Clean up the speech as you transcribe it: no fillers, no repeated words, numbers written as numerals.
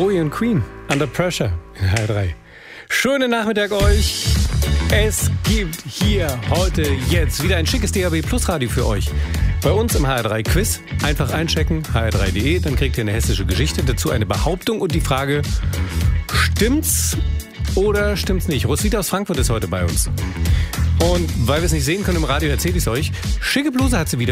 Bowie und Queen, Under Pressure in HR3. Schönen Nachmittag euch. Es gibt hier, heute, jetzt wieder ein schickes DAB Plus Radio für euch. Bei uns im HR3 Quiz. Einfach einchecken, hr3.de, dann kriegt ihr eine hessische Geschichte, dazu eine Behauptung und die Frage, stimmt's oder stimmt's nicht? Roswitha aus Frankfurt ist heute bei uns. Und weil wir es nicht sehen können im Radio, erzähle ich es euch. Schicke Bluse hat sie wieder